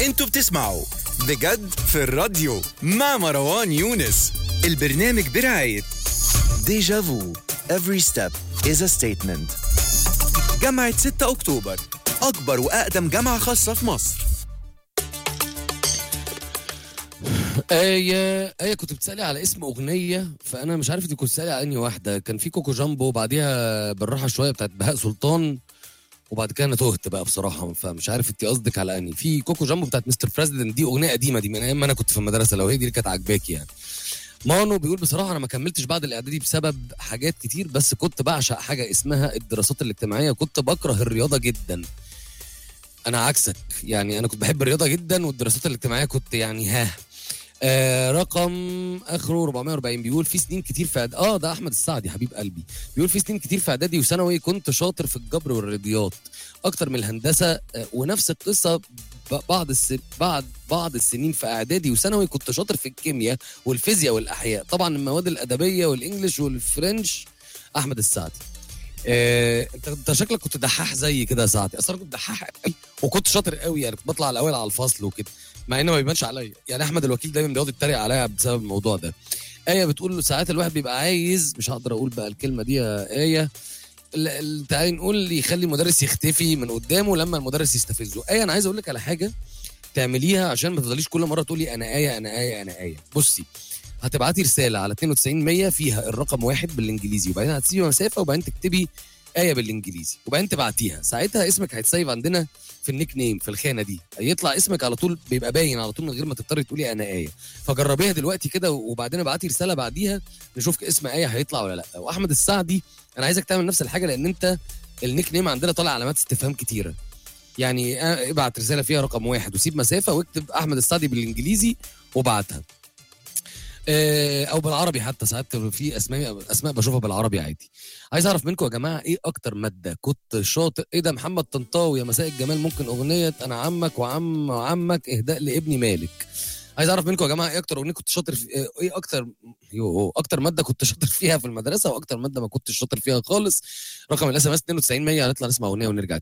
انتوا بتسمعوا بجد في الراديو مع مروان يونس. البرنامج برعاية ديجافو Every step is a statement. جامعة 6 أكتوبر، أكبر وأقدم جامعة خاصة في مصر. آية كنت بتسألي على اسم أغنية، فأنا مش عارف انت كنت بتسألي على أنهي واحدة. كان في كوكو جامبو وبعديها بالراحة شوية بتاعت بهاء سلطان، وبعد كده أنا تهت بقى بصراحة، فمش عارف انت قصدك على أنهي. في كوكو جامبو بتاعت مستر بريزيدنت، دي أغنية قديمة، دي من أيام ما أنا كنت في المدرسة، لو هي دي اللي كانت عاجباكي يعني. مانو بيقول بصراحة أنا ما كملتش بعد الإعدادي بسبب حاجات كتير، بس كنت بعشق حاجة اسمها الدراسات الاجتماعية، كنت بكره الرياضة جدا. أنا عكسك يعني، أنا كنت بحب الرياضة جدا والدراسات الاجتماعية كنت يعني رقم اخره 440 بيقول في سنين كتير في ده احمد السعدي حبيب قلبي. بيقول في سنين كتير في اعدادي وثانوي كنت شاطر في الجبر والرياضيات اكتر من الهندسه، ونفس القصه بعض السنين في اعدادي وثانوي كنت شاطر في الكيمياء والفيزياء والاحياء، طبعا المواد الادبيه والانجليش والفرنش. احمد السعدي انت شكلك كنت دحاح زي كده يا سعدي. اصلا كنت دحاح قوي وكنت شاطر قوي يعني، كنت بطلع الاول على الفصل وكده، مع انه ما بيبانش عليا يعني. احمد الوكيل دايما بيقعد يتريق عليا بسبب الموضوع ده. آية بتقول له ساعات الواحد بيبقى عايز، مش هقدر اقول بقى الكلمه دي يا آية، تعالي نقول يخلي المدرس يختفي من قدامه لما المدرس يستفزه. آية انا عايز اقول لك على حاجه تعمليها عشان ما تفضليش كل مره تقولي انا آية انا آية انا آية. بصي، هتبعتي رساله على 9200 فيها الرقم 1 بالانجليزي، وبعدين هتسيبي مسافه، وبعدين تكتبي آية بالانجليزي، وبعدين تبعتيها. ساعتها اسمك هيتسيف عندنا في النيك نيم في الخانه دي، هيطلع اسمك على طول، بيبقى باين على طول من غير ما تضطري تقولي انا آية. فجربيها دلوقتي كده، وبعدين ابعتي رساله بعديها نشوف اسم آية هيطلع ولا لا. واحمد السعدي انا عايزك تعمل نفس الحاجه، لان انت النيك نيم عندنا طالع علامات استفهام كتيره يعني. ابعت رساله فيها رقم 1 وسيب مسافه واكتب احمد السعدي بالانجليزي وبعتها، او بالعربي حتى، ساعات في اسماء بشوفها بالعربي عادي. عايز اعرف منكم يا جماعه ايه اكتر ماده كنت شاطر. ايه ده محمد طنطاوي يا مساء الجمال، ممكن اغنيه انا عمك وعمك اهداء لابني مالك. عايز اعرف منكم يا جماعه ايه اكتر اغنيه كنت شاطر في، ايه اكتر ماده كنت شاطر فيها في المدرسه، واكتر ماده ما كنتش شاطر فيها خالص. رقم الاس ام اس 9200. هنطلع نسمع اغنيه ونرجع.